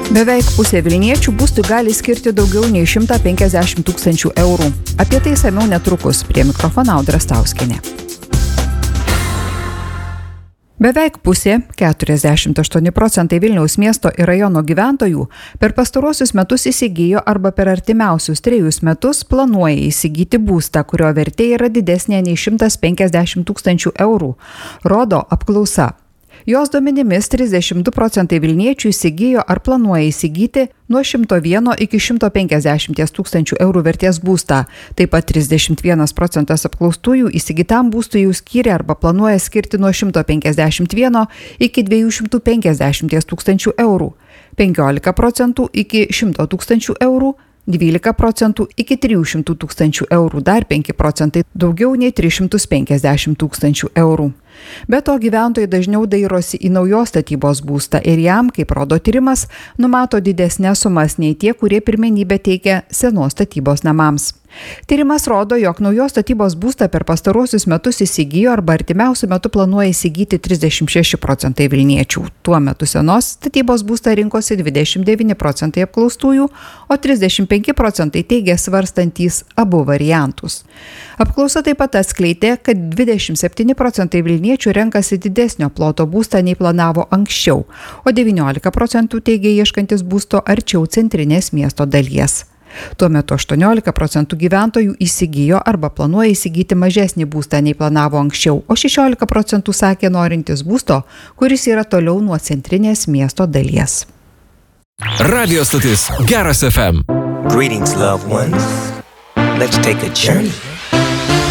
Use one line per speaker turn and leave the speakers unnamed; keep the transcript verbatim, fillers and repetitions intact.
Beveik pusė vilniečių būstui gali skirti daugiau nei šimtą penkiasdešimt tūkstančių eurų. Apie tai išsamiau netrukus. Prie mikrofono Audra Stauskienė. Beveik pusė, keturiasdešimt aštuoni procentai Vilniaus miesto ir rajono gyventojų per pastaruosius metus įsigijo arba per artimiausius trejus metus planuoja įsigyti būstą, kurio vertė yra didesnė nei šimtas penkiasdešimt tūkstančių eurų, rodo apklausa. Jos duomenimis trisdešimt du procentai vilniečių įsigijo ar planuoja įsigyti nuo šimto vieno iki šimto penkiasdešimt tūkstančių eurų vertės būstą. Taip pat trisdešimt vienas procentas apklaustųjų įsigytam būstui jau skyrė arba planuoja skirti nuo šimto penkiasdešimt vieno iki dviejų šimtų penkiasdešimt tūkstančių eurų, penkiolika procentų iki šimto tūkstančių eurų, dvylika procentų iki trijų šimtų tūkstančių eurų, dar penki procentai daugiau nei tris šimtus penkiasdešimt tūkstančių eurų. Be to gyventojai dažniau dairosi į naujos statybos būstą ir jam, kaip rodo tyrimas, numato didesnės sumas nei tie, kurie pirmenybę teikia senos statybos namams. Tyrimas rodo, jog naujos statybos būstą per pastaruosius metus įsigijo arba artimiausiu metu planuoja įsigyti trisdešimt šeši procentai vilniečių. Tuo metu senos statybos būstą rinkosi dvidešimt devyni procentai apklaustųjų, o trisdešimt penki procentai teigia svarstantys abu variantus. Apklausa taip pat atskleidė, kad dvidešimt septyni procentai vilniečių renkasi didesnio ploto būstą nei planavo anksčiau, o devyniolika procentų teigia ieškantis būsto arčiau centrinės miesto dalies. Tuo metu aštuoniolika procentų gyventojų įsigijo arba planuoja įsigyti mažesnį būstą nei planavo anksčiau, o šešiolika procentų sakė norintis būsto, kuris yra toliau nuo centrinės miesto dalies.
Radio stotis Geras F M.
Greetings, loved ones. Let's take a journey.